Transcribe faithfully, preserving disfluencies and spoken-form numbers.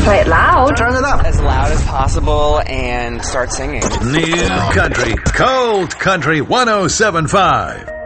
Play it loud. Turn it up. As loud as possible and start singing. New Country, Cold Country one oh seven point five.